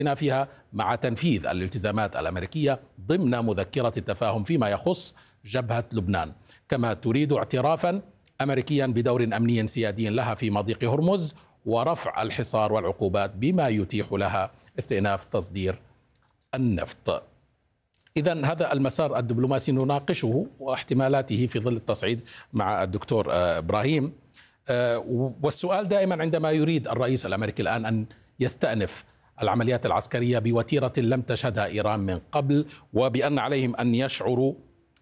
فيها مع تنفيذ الالتزامات الأمريكية ضمن مذكرة التفاهم فيما يخص جبهة لبنان، كما تريد اعترافا أمريكيا بدور أمني سيادي لها في مضيق هرمز ورفع الحصار والعقوبات بما يتيح لها استئناف تصدير النفط. إذن هذا المسار الدبلوماسي نناقشه واحتمالاته في ظل التصعيد مع الدكتور إبراهيم. والسؤال دائما عندما يريد الرئيس الأمريكي الآن أن يستأنف العمليات العسكرية بوتيرة لم تشهدها إيران من قبل، وبأن عليهم أن يشعروا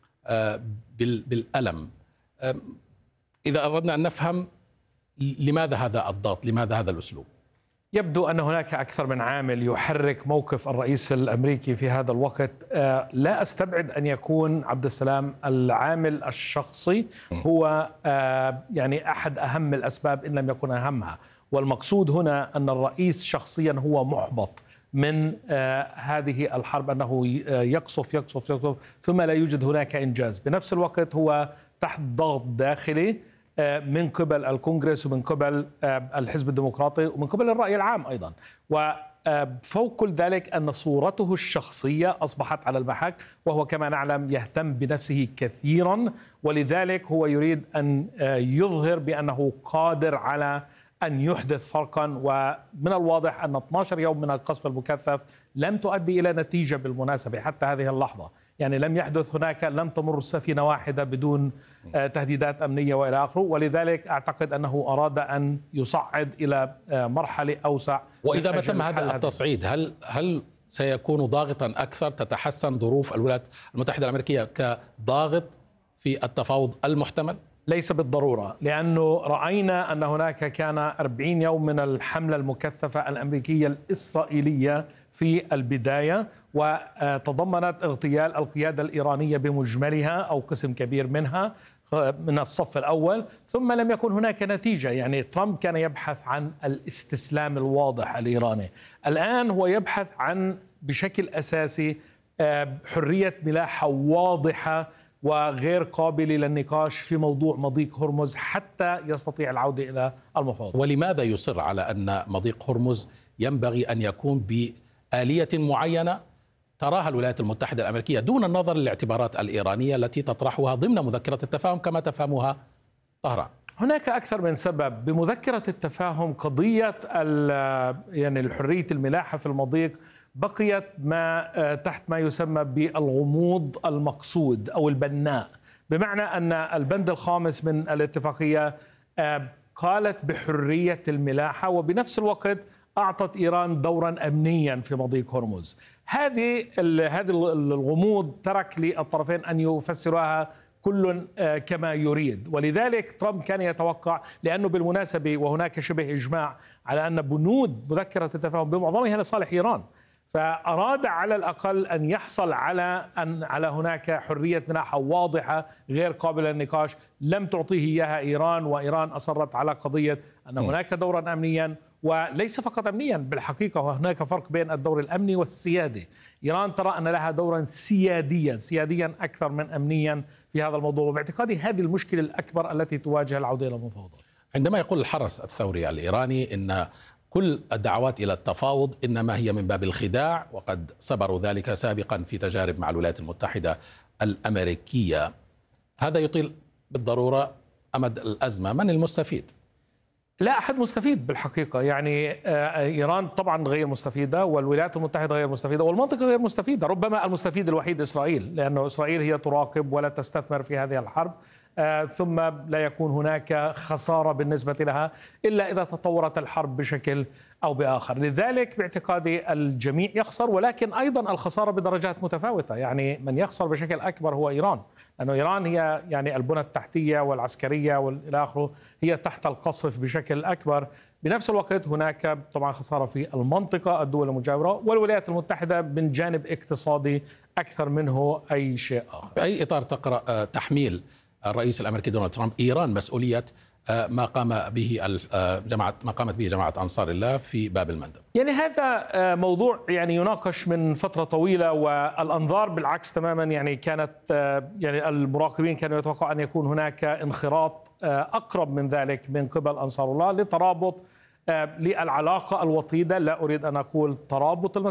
بالألم. إذا أردنا أن نفهم لماذا هذا الضغط، لماذا هذا الأسلوب؟ يبدو أن هناك أكثر من عامل يحرك موقف الرئيس الأمريكي في هذا الوقت. لا أستبعد أن يكون عبد السلام العامل الشخصي هو يعني أحد أهم الأسباب إن لم يكن أهمها، والمقصود هنا أن الرئيس شخصيا هو محبط من هذه الحرب، أنه يقصف ثم لا يوجد هناك إنجاز. بنفس الوقت هو تحت ضغط داخلي من قبل الكونغرس ومن قبل الحزب الديمقراطي ومن قبل الرأي العام أيضا، وفوق كل ذلك أن صورته الشخصية أصبحت على المحك، وهو كما نعلم يهتم بنفسه كثيرا، ولذلك هو يريد أن يظهر بأنه قادر على أن يحدث فرقا. ومن الواضح أن 12 يوم من القصف المكثف لم تؤدي إلى نتيجة بالمناسبة حتى هذه اللحظة، يعني لم يحدث هناك، لم تمر سفينة واحدة بدون تهديدات أمنية وإلى آخره، ولذلك أعتقد أنه أراد أن يصعد إلى مرحلة أوسع. وإذا ما تم هذا التصعيد هل سيكون ضاغطا أكثر؟ تتحسن ظروف الولايات المتحدة الأمريكية كضاغط في التفاوض المحتمل؟ ليس بالضرورة، لأنه رأينا أن هناك كان 40 يوم من الحملة المكثفة الأمريكية الإسرائيلية في البداية، وتضمنت اغتيال القيادة الإيرانية بمجملها أو قسم كبير منها من الصف الأول، ثم لم يكن هناك نتيجة. يعني ترامب كان يبحث عن الاستسلام الواضح الإيراني، الآن هو يبحث عن بشكل أساسي حرية ملاحة واضحة وغير قابلة للنقاش في موضوع مضيق هرمز حتى يستطيع العودة إلى المفاوضات. ولماذا يصر على أن مضيق هرمز ينبغي أن يكون بآلية معينة تراها الولايات المتحدة الأمريكية دون النظر للاعتبارات الإيرانية التي تطرحها ضمن مذكرة التفاهم كما تفهمها طهران؟ هناك أكثر من سبب. بمذكرة التفاهم قضية يعني حرية الملاحة في المضيق بقيت تحت ما يسمى بالغموض المقصود أو البناء، بمعنى أن البند الخامس من الاتفاقية قالت بحرية الملاحة، وبنفس الوقت أعطت إيران دورا أمنيا في مضيق هرمز. هذه الغموض ترك للطرفين أن يفسروها كل كما يريد، ولذلك ترامب كان يتوقع، لأنه بالمناسبة وهناك شبه إجماع على أن بنود مذكرة التفاهم بمعظمها لصالح إيران، فأراد على الأقل أن يحصل على هناك حرية ملاحة واضحة غير قابلة للنقاش لم تعطيه إياها إيران، وإيران أصرت على قضية أن هناك دورا أمنيا، وليس فقط أمنيا بالحقيقة، وهناك فرق بين الدور الأمني والسيادي. إيران ترى أن لها دورا سياديا أكثر من أمنيا في هذا الموضوع، وباعتقادي هذه المشكلة الأكبر التي تواجه العودة إلى المفاوضات. عندما يقول الحرس الثوري الإيراني إن كل الدعوات إلى التفاوض إنما هي من باب الخداع، وقد صبروا ذلك سابقا في تجارب مع الولايات المتحدة الأمريكية، هذا يطيل بالضرورة أمد الأزمة. من المستفيد؟ لا أحد مستفيد بالحقيقة، يعني إيران طبعا غير مستفيدة، والولايات المتحدة غير مستفيدة، والمنطقة غير مستفيدة. ربما المستفيد الوحيد إسرائيل، لأنه إسرائيل هي تراقب ولا تستثمر في هذه الحرب، ثم لا يكون هناك خسارة بالنسبة لها إلا إذا تطورت الحرب بشكل أو بآخر. لذلك باعتقادي الجميع يخسر، ولكن أيضا الخسارة بدرجات متفاوتة. يعني من يخسر بشكل أكبر هو إيران، لأنه إيران هي يعني البنى التحتية والعسكرية والى آخره هي تحت القصف بشكل أكبر. بنفس الوقت هناك طبعا خسارة في المنطقة، الدول المجاورة والولايات المتحدة من جانب اقتصادي أكثر منه أي شيء آخر. في أي إطار تقرأ تحميل الرئيس الأمريكي دونالد ترامب إيران مسؤولية ما قامت به جماعة أنصار الله في باب المندب؟ يعني هذا موضوع يعني يناقش من فترة طويلة، والأنظار بالعكس تماما. يعني كانت يعني المراقبين كانوا يتوقعوا أن يكون هناك انخراط أقرب من ذلك من قبل أنصار الله لترابط للعلاقة الوطيدة، لا أريد أن أقول ترابط